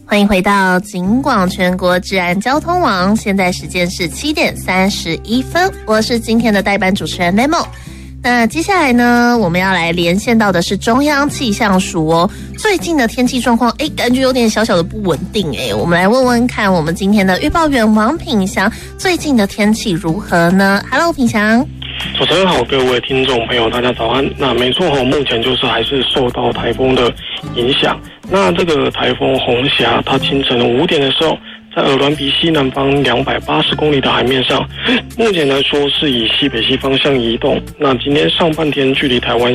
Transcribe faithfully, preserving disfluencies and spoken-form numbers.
欢迎回到警广全国治安交通网，现在时间是七点三十一分，我是今天的代班主持人 Memo。那接下来呢，我们要来连线到的是中央气象署哦。最近的天气状况，哎，感觉有点小小的不稳定哎。我们来问问看，我们今天的预报员王品祥，最近的天气如何呢 ？Hello， 品祥。 主持人好，各位听众朋友，大家早安。那没错哈，目前就是还是受到台风的影响。那这个台风红霞，它清晨五点的时候，在鹅銮鼻西南方两百八十公里的海面上，目前来说是以西北西方向移动。那今天上半天距离台湾